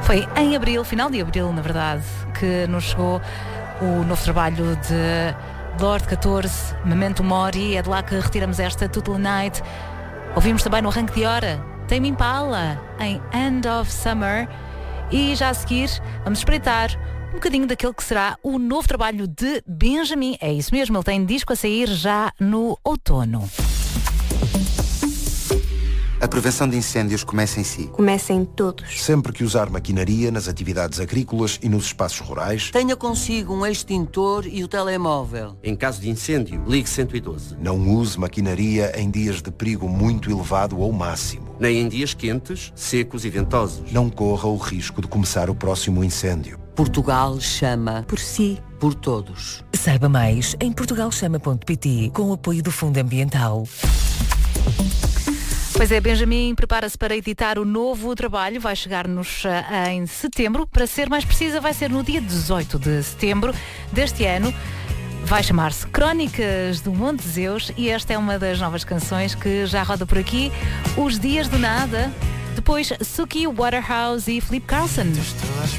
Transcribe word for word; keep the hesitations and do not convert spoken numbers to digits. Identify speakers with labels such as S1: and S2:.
S1: Foi em abril, final de abril, na verdade, que nos chegou o novo trabalho de Lord catorze, Memento Mori. É de lá que retiramos esta Total Night. Ouvimos também no arranque de hora Tame Impala, em End of Summer. E já a seguir vamos espreitar um bocadinho daquele que será o novo trabalho de Benjamin. É isso mesmo, ele tem disco a sair já no outono.
S2: A prevenção de incêndios começa em si.
S3: Começa em todos.
S4: Sempre que usar maquinaria nas atividades agrícolas e nos espaços rurais,
S5: tenha consigo um extintor e o telemóvel.
S6: Em caso de incêndio, ligue cento e doze.
S4: Não use maquinaria em dias de perigo muito elevado ou máximo.
S6: Nem em dias quentes, secos e ventosos.
S4: Não corra o risco de começar o próximo incêndio.
S5: Portugal chama
S3: por si,
S5: por todos.
S7: Saiba mais em portugal chama ponto pt, com o apoio do Fundo Ambiental.
S1: Pois é, Benjamin prepara-se para editar o novo trabalho, vai chegar-nos uh, em setembro, para ser mais precisa vai ser no dia dezoito de setembro deste ano, vai chamar-se Crónicas do Monte Zeus e esta é uma das novas canções que já roda por aqui, Os Dias do Nada, depois Suki, Waterhouse e Philip Carlson.